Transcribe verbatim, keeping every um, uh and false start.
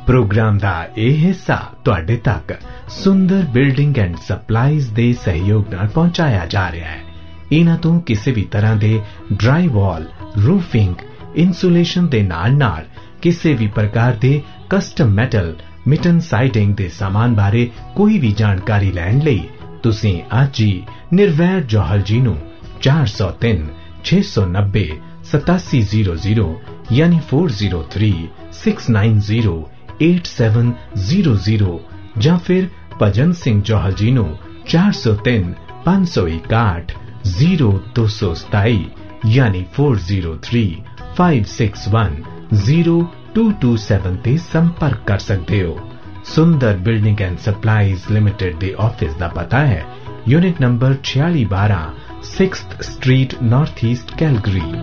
Programme दा यह हिस्सा तुहाडे तक सुंदर बिल्डिंग एंड सप्लाईज दे सहयोग नाल पहुंचाया जा रहा है। इन्हां तों किसी भी तरह दे ड्राई वॉल, रूफिंग, इंसुलेशन दे नाल नाल किसी भी प्रकार दे कस्टम मेटल मिटन साइडिंग दे सामान बारे कोई भी जानकारी लैण लई तुसीं अज ही निर्वैर जौहल जी नूं चार सौ तीन छे सौ नब्बे सतासी जीरो जीरो यानी four zero three six nine zero eight seven zero zero या फिर भजन सिंह जौहल जी नूं चार सौ तीन पांच सौ इकाठ जीरो दो सौ सताई यानी four zero three five six one zero to to seven ते संपर्क कर सकते हो। सुंदर building and supplies limited they office दा पता है यूनिट नंबर छियाली बारह sixth street north east Calgary.